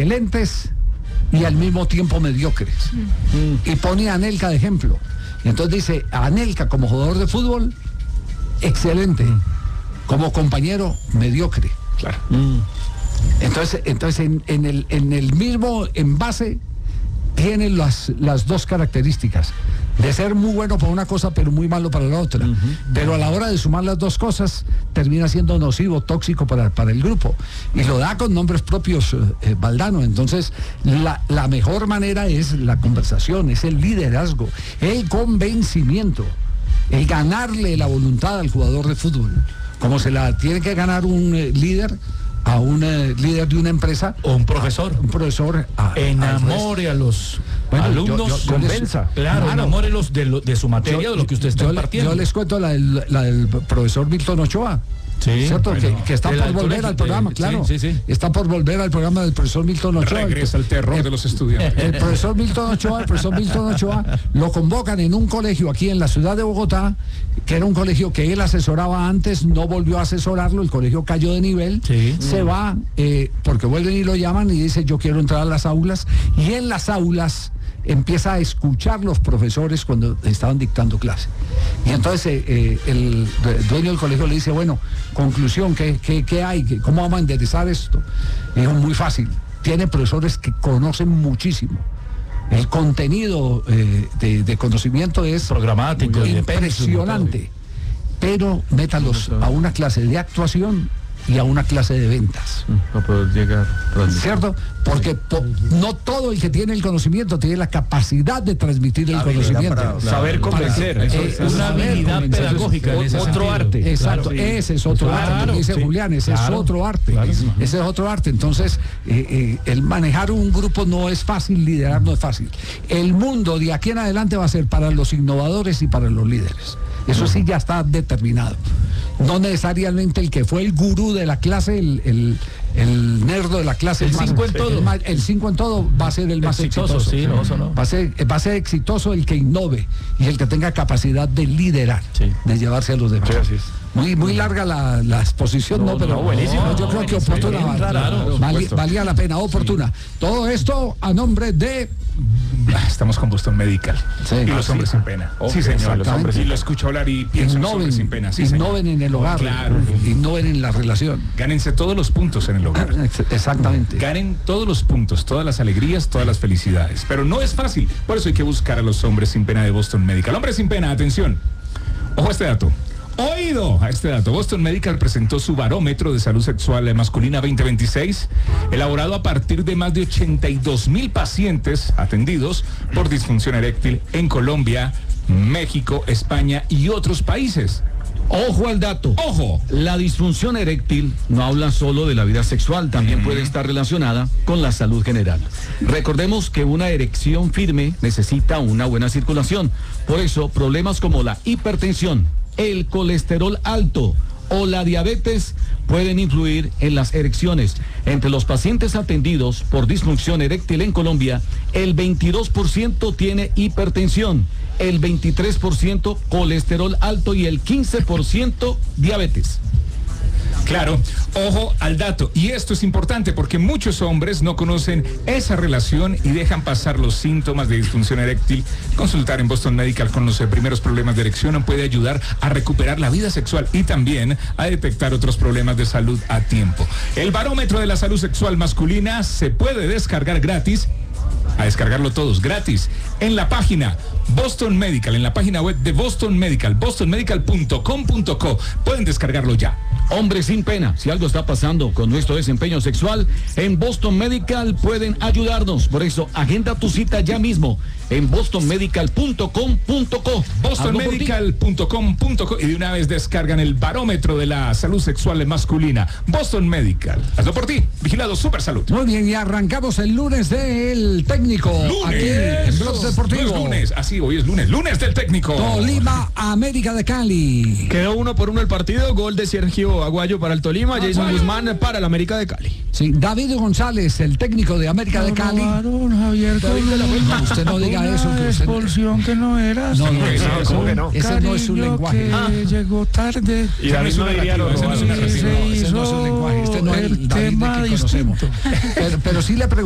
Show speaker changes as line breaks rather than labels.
excelentes y al mismo tiempo mediocres. Y pone a Anelka de ejemplo. Y entonces dice, Anelka como jugador de fútbol, excelente. Como compañero, mediocre.
Claro.
Entonces en el mismo envase tienen las dos características de ser muy bueno para una cosa pero muy malo para la otra, pero a la hora de sumar las dos cosas termina siendo nocivo, tóxico para el grupo, y lo da con nombres propios Valdano. Entonces la mejor manera es la conversación, es el liderazgo, el convencimiento, el ganarle la voluntad al jugador de fútbol, como se la tiene que ganar un líder a un líder de una empresa
o un profesor. Enamore a los alumnos,
convenza.
Claro, enamórelos de su materia, de lo que usted está impartiendo.
Yo les cuento la del profesor Milton Ochoa.
Sí,
¿cierto?
Bueno,
que está por volver al programa, claro. Sí. Está por volver al programa del profesor Milton Ochoa.
Regresa el terror de los estudiantes.
El profesor Milton Ochoa lo convocan en un colegio aquí en la ciudad de Bogotá, que era un colegio que él asesoraba antes, no volvió a asesorarlo, el colegio cayó de nivel, se va, porque vuelven y lo llaman y dice, yo quiero entrar a las aulas, y en las aulas empieza a escuchar los profesores cuando estaban dictando clase. Y entonces el dueño del colegio le dice, bueno, conclusión, ¿qué hay? ¿Cómo vamos a enderezar esto? Y dijo, muy fácil, tiene profesores que conocen muchísimo. El contenido de conocimiento es
programático,
impresionante, pero métalos a una clase de actuación y a una clase de ventas.
Para poder llegar.
¿Cierto? Porque no todo el que tiene el conocimiento tiene la capacidad de transmitir el conocimiento.
Saber convencer.
Una habilidad pedagógica.
Otro arte. Exacto, ese es otro arte. Dice Julián, ese es otro arte. Ese es otro arte. Entonces, el manejar un grupo no es fácil, liderar no es fácil. El mundo de aquí en adelante va a ser para los innovadores y para los líderes. Eso sí ya está determinado. No necesariamente el que fue el gurú de la clase, el nerdo de la clase.
El 5 en todo.
El 5 en todo va a ser el más exitoso.
Sí, no.
Va a ser exitoso el que innove y el que tenga capacidad de liderar, de llevarse a los demás.
Sí, así es.
Muy larga la exposición, pero buenísimo. Yo creo que oportuna, valía la pena, oportuna. Todo esto a nombre de...
Estamos con Boston Medical y los hombres sin pena. Sí, señor. Los hombres, y lo escucho hablar y pienso en los hombres sin pena. Sí,
innoven en el hogar, innoven en la relación.
Gánense todos los puntos en el hogar.
Exactamente.
Ganen todos los puntos, todas las alegrías, todas las felicidades. Pero no es fácil. Por eso hay que buscar a los hombres sin pena de Boston Medical. Hombres sin pena, atención. Ojo a este dato. Oído a este dato. Boston Medical presentó su barómetro de salud sexual masculina 2026, elaborado a partir de más de 82,000 pacientes atendidos por disfunción eréctil en Colombia, México, España y otros países.
Ojo al dato.
¡Ojo!
La disfunción eréctil no habla solo de la vida sexual, también puede estar relacionada con la salud general. Recordemos que una erección firme necesita una buena circulación. Por eso, problemas como la hipertensión, el colesterol alto o la diabetes pueden influir en las erecciones. Entre los pacientes atendidos por disfunción eréctil en Colombia, el 22% tiene hipertensión, el 23% colesterol alto y el 15% diabetes.
Claro, ojo al dato. Y esto es importante porque muchos hombres no conocen esa relación y dejan pasar los síntomas de disfunción eréctil. Consultar en Boston Medical con los primeros problemas de erección puede ayudar a recuperar la vida sexual y también a detectar otros problemas de salud a tiempo. El barómetro de la salud sexual masculina se puede descargar gratis. A descargarlo todos gratis en la página Boston Medical, en la página web de Boston Medical, bostonmedical.com.co. Pueden descargarlo ya.
Hombres sin pena, si algo está pasando con nuestro desempeño sexual, en Boston Medical pueden ayudarnos. Por eso, agenda tu cita ya mismo en bostonmedical.com.co.
bostonmedical.com.co y de una vez descargan el barómetro de la salud sexual masculina. Boston Medical. Hazlo por ti. Vigilado Super Salud.
Muy bien, y arrancamos el lunes del técnico.
Lunes.
Aquí en Blog Deportivo.
No es lunes, así hoy es lunes. Lunes del técnico.
Tolima, América de Cali.
Quedó 1-1 el partido. Gol de Sergio Aguayo para el Tolima. Jason Guzmán para el América de Cali.
Sí, David González, el técnico de América de Cali.
Javier,
no, usted no diga eso.
Una expulsión que no era.
No, ¿cómo que no? Ese no es su lenguaje.
Llegó tarde.
Y David no diría
ese no es un lenguaje. Este no es el David que conocemos. Pero sí le pregunto.